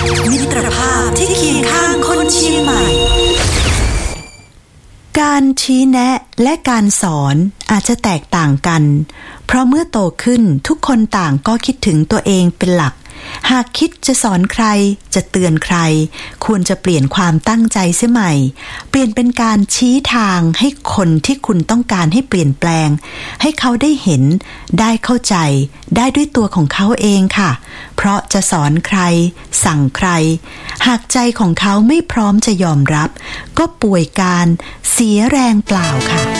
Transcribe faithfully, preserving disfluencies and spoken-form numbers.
มิตรภาพที่เคียงข้างคนเชียงใหม่การชี้แนะและการสอนอาจจะแตกต่างกันเพราะเมื่อโตขึ้นทุกคนต่างก็คิดถึงตัวเองเป็นหลักหากคิดจะสอนใครจะเตือนใครควรจะเปลี่ยนความตั้งใจเสียใหม่เปลี่ยนเป็นการชี้ทางให้คนที่คุณต้องการให้เปลี่ยนแปลงให้เขาได้เห็นได้เข้าใจได้ด้วยตัวของเขาเองค่ะเพราะจะสอนใครสั่งใครหากใจของเขาไม่พร้อมจะยอมรับก็ป่วยการเสียแรงเปล่าค่ะ